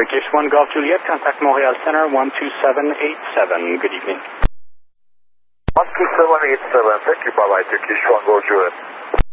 Turkish 1 Golf Juliet, contact Montreal Center 12787. Good evening. 12787, thank you, bye-bye, Turkish 1 Golf Juliet.